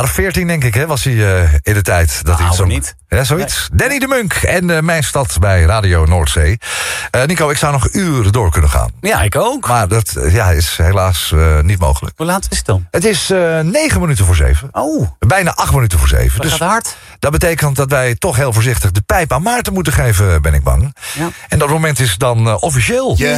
of 14, denk ik, hè, was hij in de tijd. Dat hij niet. Ja, zoiets. Nee. Danny de Munk en Mijn Stad bij Radio Noordzee. Nico, ik zou nog uren door kunnen gaan. Ja, ik ook. Maar dat is helaas niet mogelijk. Hoe laat is het dan? Het is 9 minuten voor 7. Oh. Bijna 8 minuten voor 7. Dat gaat hard. Dat betekent dat wij toch heel voorzichtig de pijp aan Maarten moeten geven, ben ik bang. Ja. En dat moment is dan officieel. Je